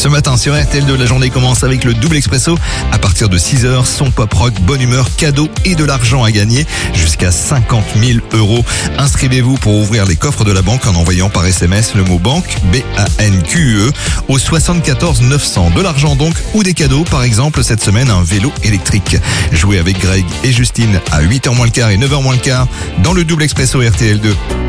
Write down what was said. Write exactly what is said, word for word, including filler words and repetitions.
Ce matin sur R T L deux, la journée commence avec le double expresso. À partir de six heures, son pop rock, bonne humeur, cadeaux et de l'argent à gagner jusqu'à cinquante mille euros. Inscrivez-vous pour ouvrir les coffres de la banque en envoyant par S M S le mot banque, B A N Q U E, au soixante-quatorze neuf cents. De l'argent donc ou des cadeaux, par exemple cette semaine un vélo électrique. Jouez avec Greg et Justine à huit heures moins le quart et neuf heures moins le quart dans le double expresso R T L deux.